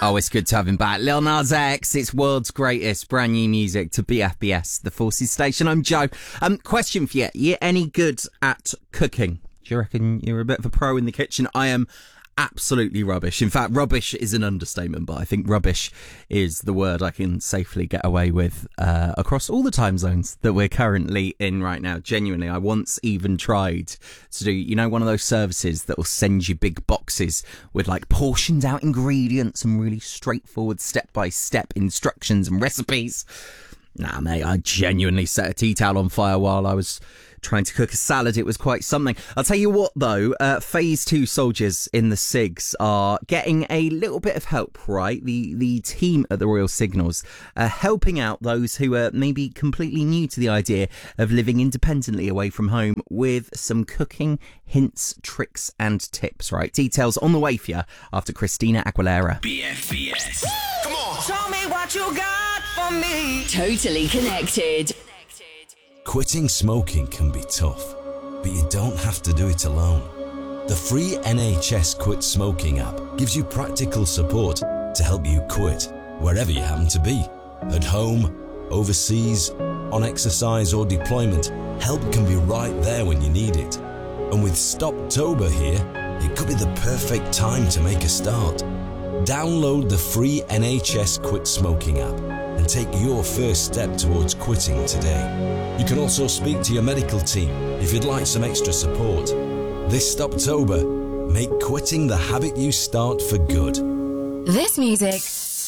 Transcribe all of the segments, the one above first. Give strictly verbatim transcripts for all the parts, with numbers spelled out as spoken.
Oh, it's good to have him back. Lil Nas X, it's world's greatest brand new music to B F B S, the Forces Station. I'm Joe. Um, question for you. You any good at cooking? Do you reckon you're a bit of a pro in the kitchen? I am absolutely rubbish. In fact, rubbish is an understatement, but I think rubbish is the word I can safely get away with uh, across all the time zones that we're currently in right now. Genuinely, I once even tried to do, you know, one of those services that will send you big boxes with like portioned out ingredients and really straightforward step-by-step instructions and recipes. Nah, mate, I genuinely set a tea towel on fire while I was trying to cook a salad. It was quite something. I'll tell you what, though, uh, Phase two soldiers in the SIGs are getting a little bit of help, right? The the team at the Royal Signals are helping out those who are maybe completely new to the idea of living independently away from home with some cooking hints, tricks and tips, right? Details on the way for you after Christina Aguilera. B F B S. Come on. Show me what you got for me. Totally connected. Quitting smoking can be tough, but you don't have to do it alone. The free N H S Quit Smoking app gives you practical support to help you quit wherever you happen to be. At home, overseas, on exercise or deployment, help can be right there when you need it. And with Stoptober here, it could be the perfect time to make a start. Download the free N H S Quit Smoking app and take your first step towards quitting today. You can also speak to your medical team if you'd like some extra support. This Stoptober, make quitting the habit you start for good. This music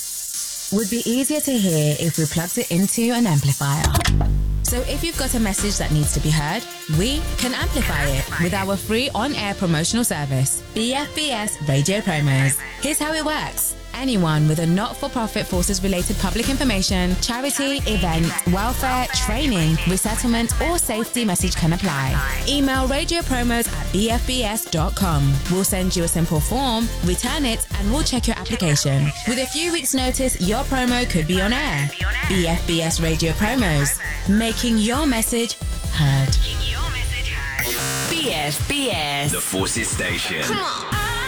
would be easier to hear if we plugged it into an amplifier. So if you've got a message that needs to be heard, we can amplify it with our free on-air promotional service, B F B S Radio Promos. Here's how it works. Anyone with a not-for-profit forces-related public information, charity, event, welfare, training, resettlement or safety message can apply. Email radiopromos at b f b s dot com. We'll send you a simple form, return it and we'll check your application. With a few weeks' notice, your promo could be on air. B F B S Radio Promos, making your message heard. B F B S. The Forces Station. Come on.